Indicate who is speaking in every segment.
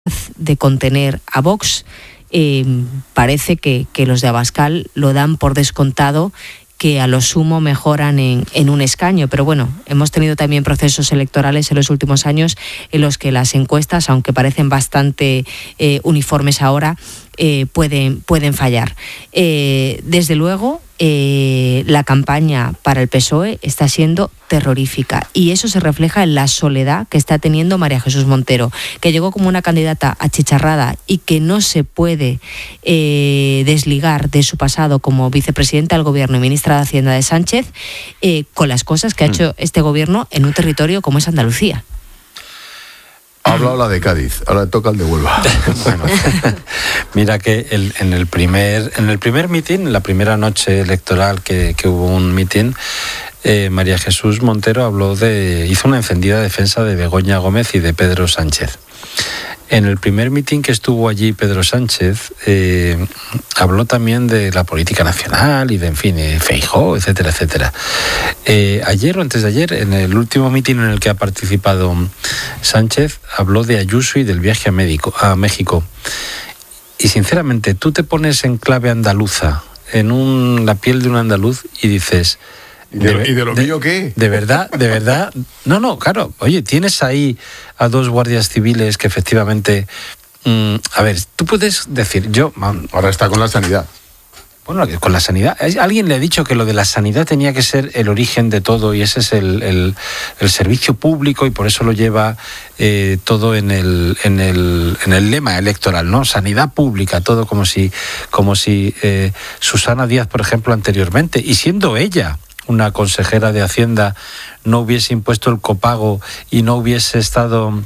Speaker 1: de contener a Vox, parece que los de Abascal lo dan por descontado, que a lo sumo mejoran en un escaño. Pero bueno, hemos tenido también procesos electorales en los últimos años en los que las encuestas, aunque parecen bastante uniformes ahora, pueden fallar. Desde luego, la campaña para el PSOE está siendo terrorífica, y eso se refleja en la soledad que está teniendo María Jesús Montero, que llegó como una candidata achicharrada y que no se puede desligar de su pasado como vicepresidenta del gobierno y ministra de Hacienda de Sánchez, con las cosas que ha hecho este gobierno en un territorio como es Andalucía.
Speaker 2: Ha hablado la de Cádiz, ahora toca el de Huelva.
Speaker 3: Bueno, mira que en el primer mitin, la primera noche electoral que hubo un mitin, María Jesús Montero hizo una encendida defensa de Begoña Gómez y de Pedro Sánchez. En el primer mitin que estuvo allí Pedro Sánchez, habló también de la política nacional y de, en fin, Feijóo, etcétera, etcétera. Ayer o antes de ayer, en el último mitin en el que ha participado Sánchez, habló de Ayuso y del viaje a México. Y sinceramente, tú te pones en clave andaluza, en la piel de un andaluz, y dices...
Speaker 2: ¿Y de lo mío qué?
Speaker 3: De verdad. No, claro. Oye, tienes ahí a dos guardias civiles que efectivamente... a ver, tú puedes decir,
Speaker 2: ahora está con la sanidad.
Speaker 3: Bueno, con la sanidad. Alguien le ha dicho que lo de la sanidad tenía que ser el origen de todo, y ese es el servicio público, y por eso lo lleva todo en el lema electoral, ¿no? Sanidad pública, todo como si Susana Díaz, por ejemplo, anteriormente, y siendo ella una consejera de Hacienda, no hubiese impuesto el copago y no hubiese estado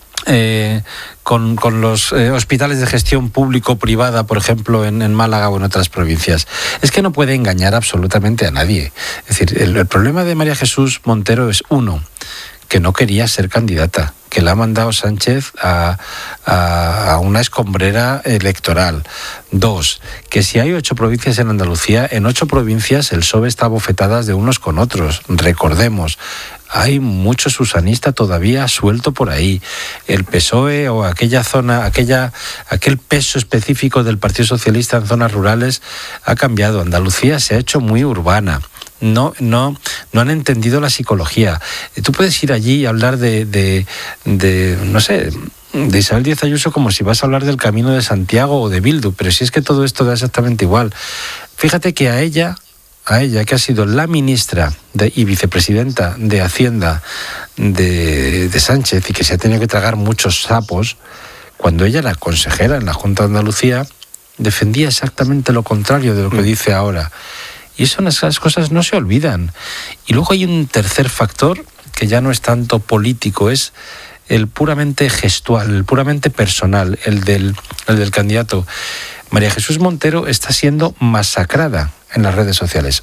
Speaker 3: con los hospitales de gestión público-privada, por ejemplo, en Málaga o en otras provincias. Es que no puede engañar absolutamente a nadie. Es decir, el problema de María Jesús Montero es, uno, que no quería ser candidata, que la ha mandado Sánchez a una escombrera electoral. 2, que si hay 8 provincias en Andalucía, en 8 provincias el PSOE está a bofetadas de unos con otros. Recordemos, hay mucho susanista todavía suelto por ahí. El PSOE o aquella zona, aquel peso específico del Partido Socialista en zonas rurales ha cambiado. Andalucía se ha hecho muy urbana. No han entendido la psicología. Tú puedes ir allí y hablar de Isabel Díaz Ayuso como si vas a hablar del Camino de Santiago o de Bildu, pero si es que todo esto da exactamente igual. Fíjate que a ella, que ha sido la ministra y vicepresidenta de Hacienda de Sánchez, y que se ha tenido que tragar muchos sapos, cuando ella era consejera en la Junta de Andalucía, defendía exactamente lo contrario de lo que dice ahora. Y esas cosas no se olvidan. Y luego hay un tercer factor que ya no es tanto político, es el puramente gestual, el puramente personal, el del candidato. María Jesús Montero está siendo masacrada en las redes sociales,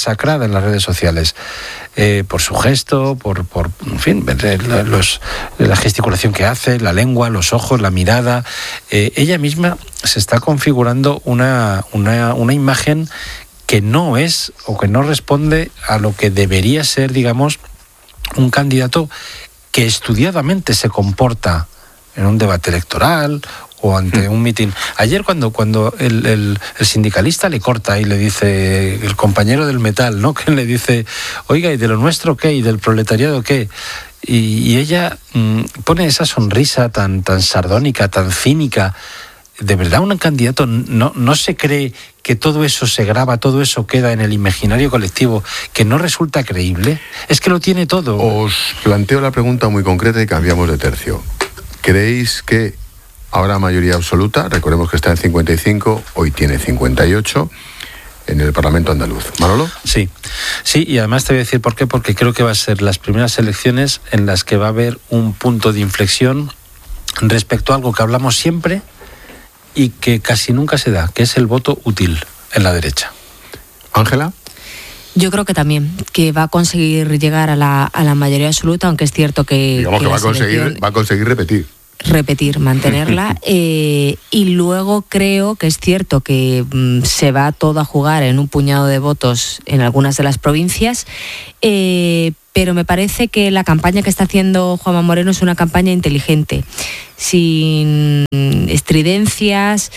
Speaker 3: por su gesto, por en fin, la gesticulación que hace, la lengua, los ojos, la mirada. Ella misma se está configurando una imagen que no es o que no responde a lo que debería ser, digamos, un candidato que estudiadamente se comporta en un debate electoral o ante un mitin. Ayer cuando el sindicalista le corta y le dice, el compañero del metal, ¿no?, que le dice, oiga, ¿y de lo nuestro qué? ¿Y del proletariado qué? Y ella pone esa sonrisa tan sardónica, tan cínica. ¿De verdad un candidato no se cree que todo eso se graba, todo eso queda en el imaginario colectivo, que no resulta creíble? Es que lo tiene todo.
Speaker 2: Os planteo la pregunta muy concreta y cambiamos de tercio. ¿Creéis que ahora mayoría absoluta, recordemos que está en 55, hoy tiene 58, en el Parlamento andaluz? ¿Manolo?
Speaker 3: Sí, y además te voy a decir por qué, porque creo que va a ser las primeras elecciones en las que va a haber un punto de inflexión respecto a algo que hablamos siempre y que casi nunca se da, que es el voto útil en la derecha.
Speaker 2: ¿Ángela?
Speaker 1: Yo creo que también, que va a conseguir llegar a la mayoría absoluta, aunque es cierto que...
Speaker 2: Digamos que va a conseguir repetir.
Speaker 1: repetir, mantenerla. Y luego creo que es cierto que se va todo a jugar en un puñado de votos en algunas de las provincias, pero me parece que la campaña que está haciendo Juanma Moreno es una campaña inteligente, sin estridencias,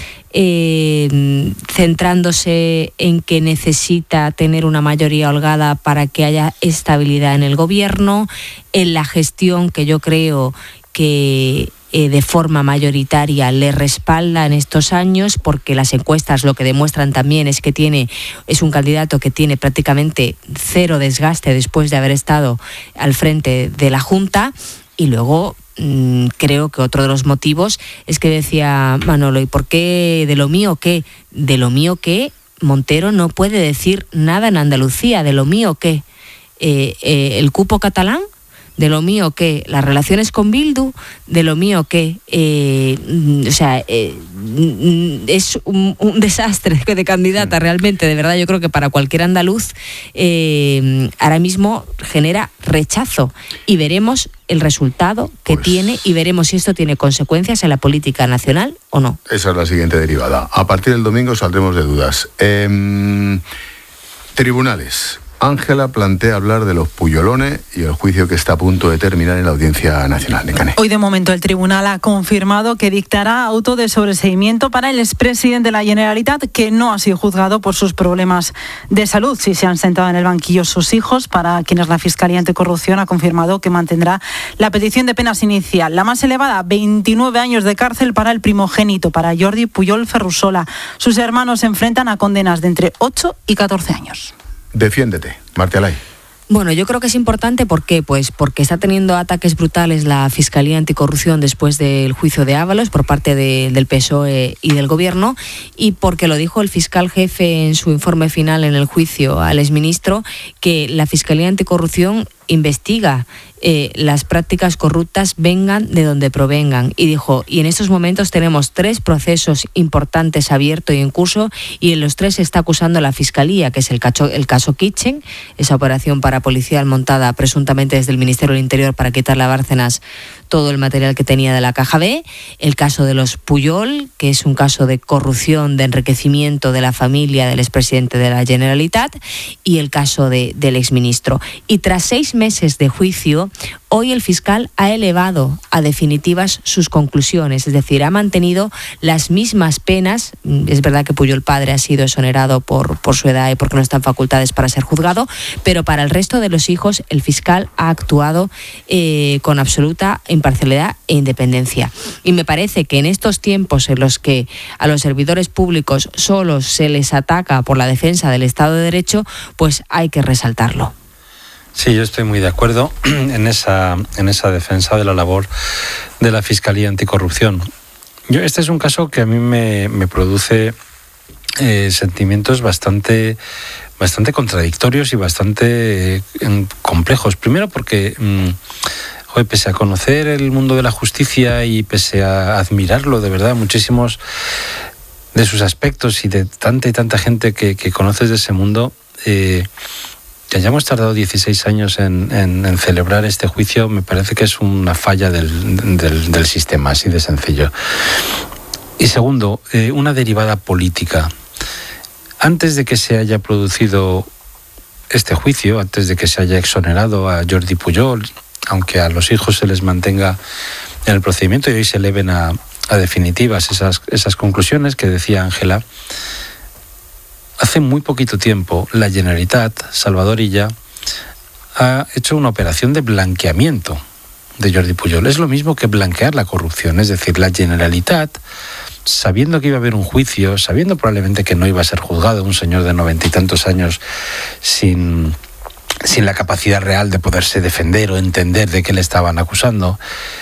Speaker 1: centrándose en que necesita tener una mayoría holgada para que haya estabilidad en el gobierno, en la gestión que yo creo que de forma mayoritaria le respalda en estos años, porque las encuestas lo que demuestran también es que es un candidato que tiene prácticamente cero desgaste después de haber estado al frente de la Junta. Y luego creo que otro de los motivos es que decía Manolo, ¿y por qué de lo mío qué? De lo mío qué, Montero no puede decir nada en Andalucía. De lo mío qué, el cupo catalán. De lo mío que las relaciones con Bildu, de lo mío que es un desastre de candidata realmente, de verdad. Yo creo que para cualquier andaluz ahora mismo genera rechazo, y veremos el resultado que tiene, y veremos si esto tiene consecuencias en la política nacional o no.
Speaker 2: Esa es la siguiente derivada. A partir del domingo saldremos de dudas. Tribunales. Ángela plantea hablar de los puyolones y el juicio que está a punto de terminar en la Audiencia Nacional. Necane.
Speaker 4: Hoy de momento el tribunal ha confirmado que dictará auto de sobreseimiento para el expresidente de la Generalitat, que no ha sido juzgado por sus problemas de salud. Sí se han sentado en el banquillo sus hijos, para quienes la Fiscalía Anticorrupción ha confirmado que mantendrá la petición de penas inicial. La más elevada, 29 años de cárcel para el primogénito, para Jordi Pujol Ferrusola. Sus hermanos se enfrentan a condenas de entre 8 y 14 años.
Speaker 2: Defiéndete, Marta Alay.
Speaker 1: Bueno, yo creo que es importante. ¿Por qué? Pues porque está teniendo ataques brutales la Fiscalía Anticorrupción después del juicio de Ábalos por parte del PSOE y del Gobierno, y porque lo dijo el fiscal jefe en su informe final en el juicio al exministro, que la Fiscalía Anticorrupción investiga las prácticas corruptas, vengan de donde provengan. Y dijo, y en estos momentos tenemos 3 procesos importantes abiertos y en curso, y en los 3 se está acusando a la Fiscalía, que es el caso Kitchen, esa operación parapolicial montada presuntamente desde el Ministerio del Interior para quitarle a Bárcenas todo el material que tenía de la Caja B, el caso de los Pujol, que es un caso de corrupción, de enriquecimiento de la familia del expresidente de la Generalitat, y el caso del exministro. Y tras 6 meses de juicio, hoy el fiscal ha elevado a definitivas sus conclusiones, es decir, ha mantenido las mismas penas. Es verdad que Pujol padre ha sido exonerado por su edad y porque no está en facultades para ser juzgado, pero para el resto de los hijos el fiscal ha actuado con absoluta imparcialidad e independencia. Y me parece que en estos tiempos en los que a los servidores públicos solo se les ataca por la defensa del Estado de Derecho, pues hay que resaltarlo.
Speaker 3: Sí, yo estoy muy de acuerdo en esa defensa de la labor de la Fiscalía Anticorrupción. Este es un caso que a mí me produce sentimientos bastante contradictorios y bastante complejos. Primero porque pese a conocer el mundo de la justicia y pese a admirarlo de verdad, muchísimos de sus aspectos y de tanta y tanta gente que conoces de ese mundo, que hayamos tardado 16 años en celebrar este juicio, me parece que es una falla del sistema, así de sencillo. Y segundo, una derivada política. Antes de que se haya producido este juicio, antes de que se haya exonerado a Jordi Pujol, aunque a los hijos se les mantenga en el procedimiento y hoy se eleven a definitivas esas conclusiones que decía Ángela, hace muy poquito tiempo la Generalitat, Salvador Illa, ha hecho una operación de blanqueamiento de Jordi Pujol. Es lo mismo que blanquear la corrupción, es decir, la Generalitat, sabiendo que iba a haber un juicio, sabiendo probablemente que no iba a ser juzgado un señor de 90 y tantos años sin la capacidad real de poderse defender o entender de qué le estaban acusando.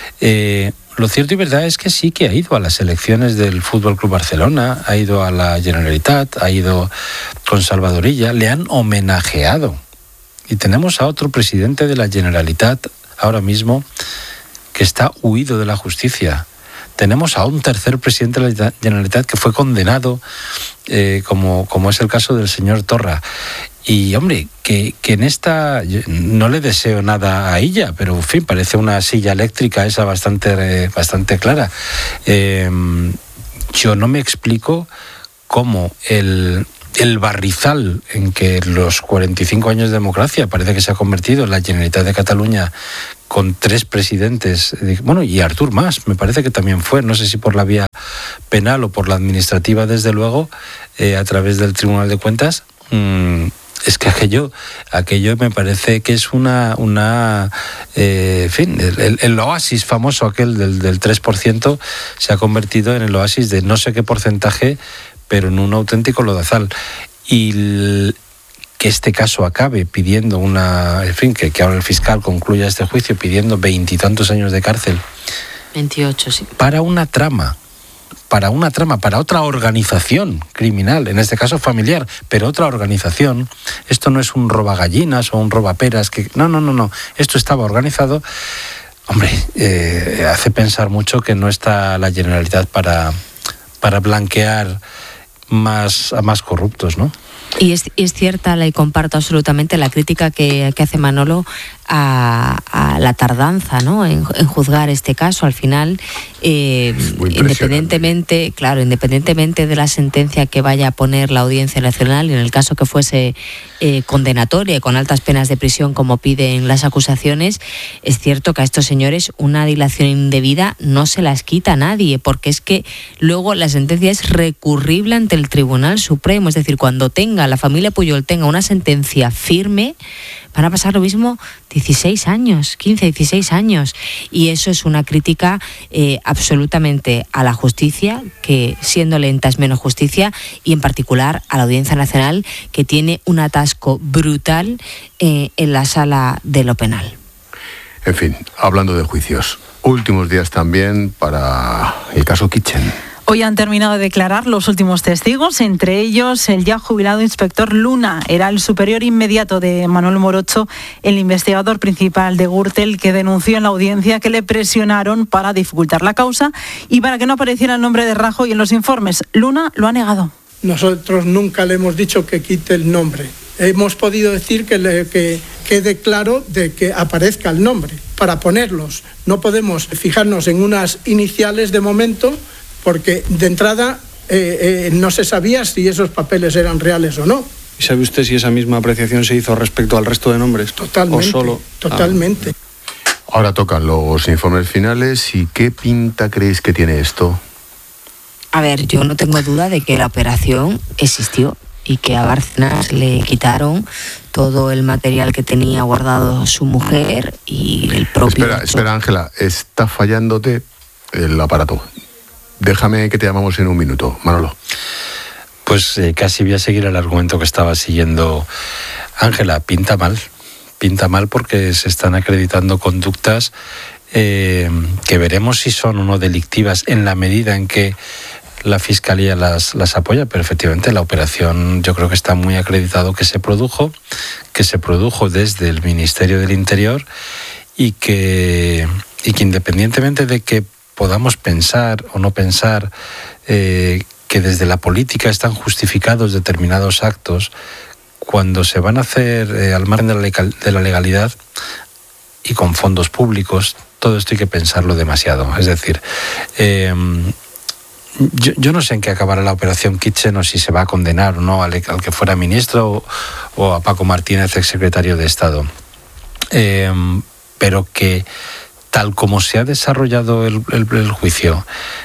Speaker 3: Lo cierto y verdad es que sí que ha ido a las elecciones del Fútbol Club Barcelona, ha ido a la Generalitat, ha ido con Salvador Illa, le han homenajeado. Y tenemos a otro presidente de la Generalitat ahora mismo que está huido de la justicia. Tenemos a un tercer presidente de la Generalitat que fue condenado, como es el caso del señor Torra. Y hombre, que en esta, no le deseo nada a ella, pero en fin, parece una silla eléctrica esa bastante clara. Yo no me explico cómo el barrizal en que los 45 años de democracia parece que se ha convertido en la Generalitat de Cataluña, con 3 presidentes, bueno, y Artur Mas, me parece que también fue, no sé si por la vía penal o por la administrativa, desde luego, a través del Tribunal de Cuentas. Es que aquello me parece que es en fin, el oasis famoso aquel del 3% se ha convertido en el oasis de no sé qué porcentaje, pero en un auténtico lodazal. Y que este caso acabe pidiendo en fin, que ahora el fiscal concluya este juicio pidiendo 20 y tantos años de cárcel.
Speaker 1: 28, sí.
Speaker 3: Para otra organización criminal, en este caso familiar, pero otra organización. Esto no es un robagallinas o un robaperas, no, esto estaba organizado. Hombre, hace pensar mucho que no está la Generalitat para blanquear a más corruptos, ¿no?
Speaker 1: Y es cierta, y comparto absolutamente la crítica que hace Manolo a la tardanza, ¿no?, en juzgar este caso. Al final, independientemente de la sentencia que vaya a poner la Audiencia Nacional, y en el caso que fuese condenatoria y con altas penas de prisión como piden las acusaciones, es cierto que a estos señores una dilación indebida no se las quita a nadie, porque es que luego la sentencia es recurrible ante el Tribunal Supremo. Es decir, cuando la familia Pujol tenga una sentencia firme, van a pasar lo mismo 16 años, 15, 16 años. Y eso es una crítica absolutamente a la justicia, que siendo lenta es menos justicia, y en particular a la Audiencia Nacional, que tiene un atasco brutal en la sala de lo penal.
Speaker 2: En fin, hablando de juicios, últimos días también para el caso Kitchen.
Speaker 4: Hoy han terminado de declarar los últimos testigos, entre ellos el ya jubilado inspector Luna. Era el superior inmediato de Manuel Morocho, el investigador principal de Gürtel, que denunció en la audiencia que le presionaron para dificultar la causa y para que no apareciera el nombre de Rajoy en los informes. Luna lo ha negado.
Speaker 5: Nosotros nunca le hemos dicho que quite el nombre. Hemos podido decir que quede claro de que aparezca el nombre para ponerlos. No podemos fijarnos en unas iniciales de momento, porque de entrada no se sabía si esos papeles eran reales o no.
Speaker 6: ¿Y sabe usted si esa misma apreciación se hizo respecto al resto de nombres?
Speaker 5: Totalmente.
Speaker 6: ¿O solo?
Speaker 5: Totalmente.
Speaker 2: Ahora tocan los informes finales. ¿Y qué pinta creéis que tiene esto?
Speaker 1: A ver, yo no tengo duda de que la operación existió y que a Bárcenas le quitaron todo el material que tenía guardado su mujer y el propio...
Speaker 2: Espera, Ángela, está fallándote el aparato. Déjame que te llamamos en un minuto, Manolo.
Speaker 3: Pues casi voy a seguir el argumento que estaba siguiendo Ángela. Pinta mal porque se están acreditando conductas que veremos si son o no delictivas en la medida en que la Fiscalía las apoya, pero efectivamente la operación yo creo que está muy acreditado que se produjo desde el Ministerio del Interior y que independientemente de que podamos pensar o no pensar que desde la política están justificados determinados actos, cuando se van a hacer al margen de la legalidad y con fondos públicos, todo esto hay que pensarlo demasiado. Es decir, yo no sé en qué acabará la operación Kitchen o si se va a condenar o no al que fuera ministro o a Paco Martínez, exsecretario de Estado. Pero que tal como se ha desarrollado el juicio,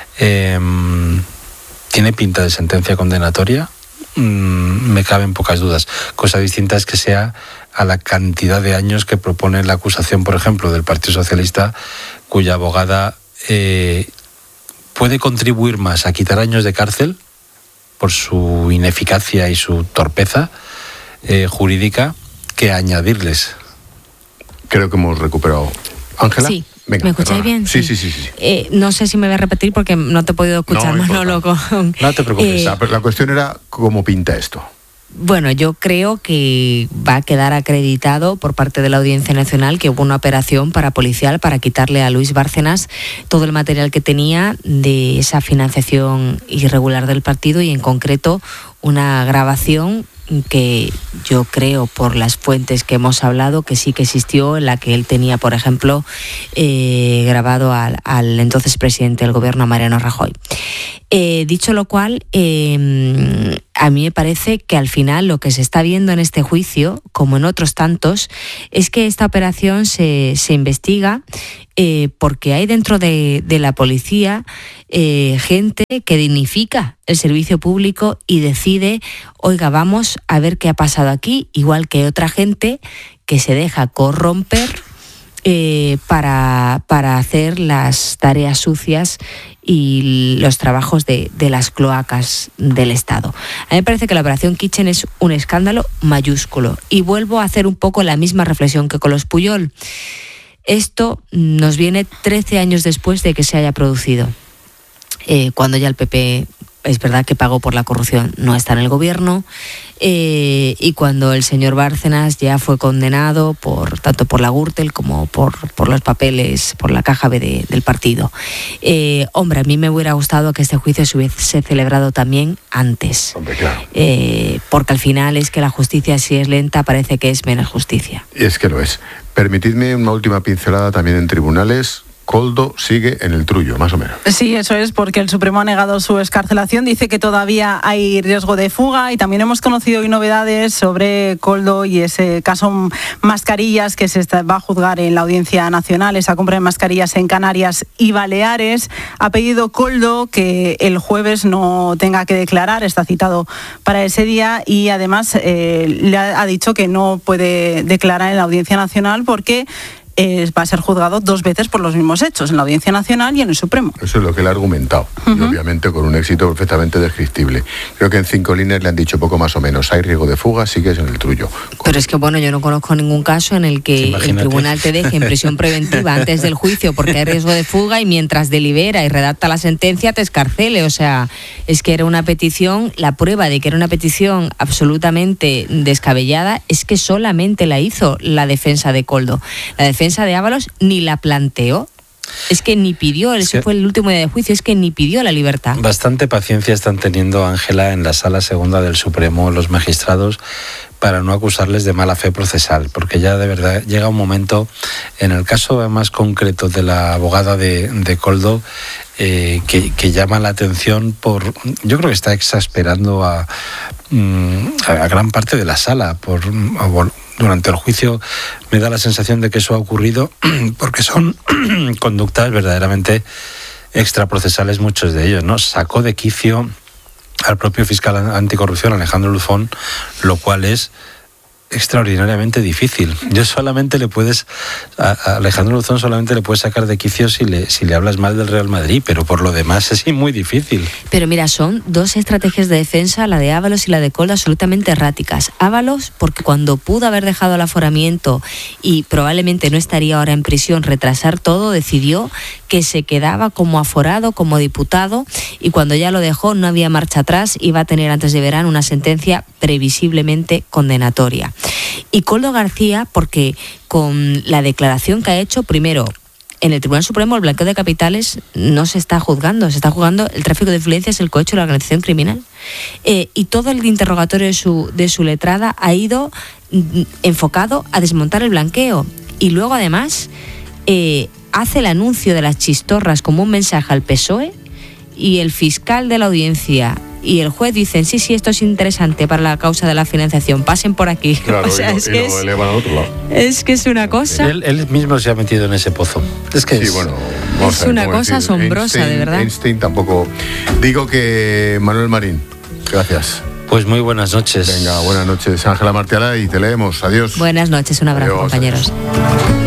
Speaker 3: tiene pinta de sentencia condenatoria, me caben pocas dudas. Cosa distinta es que sea a la cantidad de años que propone la acusación, por ejemplo, del Partido Socialista, cuya abogada puede contribuir más a quitar años de cárcel por su ineficacia y su torpeza jurídica que a añadirles.
Speaker 2: Creo que hemos recuperado. ¿Ángela?
Speaker 1: Sí.
Speaker 2: Venga,
Speaker 1: ¿me escucháis bien?
Speaker 2: Sí.
Speaker 1: No sé si me voy a repetir porque no te he podido escuchar, Manolo.
Speaker 3: No te preocupes.
Speaker 2: La cuestión era cómo pinta esto.
Speaker 1: Bueno, yo creo que va a quedar acreditado por parte de la Audiencia Nacional que hubo una operación parapolicial para quitarle a Luis Bárcenas todo el material que tenía de esa financiación irregular del partido y en concreto una grabación que yo creo, por las fuentes que hemos hablado, que sí que existió, en la que él tenía, por ejemplo, grabado al entonces presidente del gobierno, Mariano Rajoy. Dicho lo cual, a mí me parece que al final lo que se está viendo en este juicio, como en otros tantos, es que esta operación se investiga porque hay dentro de la policía gente que dignifica el servicio público y decide, oiga, vamos a ver qué ha pasado aquí, igual que otra gente que se deja corromper para hacer las tareas sucias y los trabajos de las cloacas del Estado. A mí me parece que la operación Kitchen es un escándalo mayúsculo, y vuelvo a hacer un poco la misma reflexión que con los Pujol. Esto nos viene 13 años después de que se haya producido, cuando ya el PP, es verdad que pagó por la corrupción, no está en el gobierno, y cuando el señor Bárcenas ya fue condenado tanto por la Gürtel como por los papeles, por la caja B del partido. Hombre, a mí me hubiera gustado que este juicio se hubiese celebrado también antes.
Speaker 2: Hombre, claro.
Speaker 1: Porque al final es que la justicia, si es lenta, parece que es menos justicia.
Speaker 2: Y es que lo es. Permitidme una última pincelada también en tribunales. Koldo sigue en el trullo, más o menos.
Speaker 4: Sí, eso es, porque el Supremo ha negado su excarcelación, dice que todavía hay riesgo de fuga, y también hemos conocido hoy novedades sobre Koldo y ese caso mascarillas que se va a juzgar en la Audiencia Nacional, esa compra de mascarillas en Canarias y Baleares. Ha pedido Koldo que el jueves no tenga que declarar, está citado para ese día, y además le ha dicho que no puede declarar en la Audiencia Nacional porque va a ser juzgado 2 veces por los mismos hechos, en la Audiencia Nacional y en el Supremo.
Speaker 2: Eso es lo que él ha argumentado, y obviamente con un éxito perfectamente descriptible. Creo que en 5 líneas le han dicho poco más o menos: hay riesgo de fuga, sigues en el trullo.
Speaker 1: Pero es que, bueno, yo no conozco ningún caso en el que el tribunal te deje en prisión preventiva antes del juicio porque hay riesgo de fuga, y mientras delibera y redacta la sentencia te escarcele. O sea, es que era una petición, la prueba de que era una petición absolutamente descabellada es que solamente la hizo la defensa de Koldo. La defensa de Ábalos ni la planteó. Es que ni pidió, ese fue el último día de juicio, es que ni pidió la libertad.
Speaker 3: Bastante paciencia están teniendo, Ángela, en la Sala Segunda del Supremo los magistrados para no acusarles de mala fe procesal, porque ya de verdad llega un momento, en el caso más concreto de la abogada de Koldo, que llama la atención yo creo que está exasperando a gran parte de la sala. Durante el juicio me da la sensación de que eso ha ocurrido porque son conductas verdaderamente extraprocesales, muchos de ellos, ¿no? Sacó de quicio al propio fiscal anticorrupción, Alejandro Luzón, lo cual es extraordinariamente difícil. A Alejandro Luzón solamente le puedes sacar de quicio si le hablas mal del Real Madrid, pero por lo demás es muy difícil.
Speaker 1: Pero mira, son 2 estrategias de defensa, la de Ábalos y la de Koldo, absolutamente erráticas. Ábalos, porque cuando pudo haber dejado el aforamiento y probablemente no estaría ahora en prisión, retrasar todo, decidió que se quedaba como aforado, como diputado, y cuando ya lo dejó no había marcha atrás, iba a tener antes de verano una sentencia previsiblemente condenatoria. Y Koldo García, porque con la declaración que ha hecho, primero, en el Tribunal Supremo el blanqueo de capitales no se está juzgando, se está juzgando el tráfico de influencias, el cohecho y la organización criminal. Y todo el interrogatorio de su letrada ha ido enfocado a desmontar el blanqueo. Y luego, además, hace el anuncio de las chistorras como un mensaje al PSOE, y el fiscal de la audiencia y el juez dicen, sí, esto es interesante para la causa de la financiación, pasen por aquí.
Speaker 2: Claro,
Speaker 1: o sea,
Speaker 2: es que
Speaker 1: es una cosa...
Speaker 3: Él mismo se ha metido en ese pozo. Es que
Speaker 2: sí, bueno,
Speaker 1: es una cosa asombrosa, de verdad.
Speaker 2: Einstein tampoco... Digo que Manuel Marín, gracias.
Speaker 3: Pues muy buenas noches.
Speaker 2: Venga, buenas noches, Ángela Martiala, y te leemos. Adiós.
Speaker 1: Buenas noches, un abrazo, compañeros.
Speaker 2: Adiós.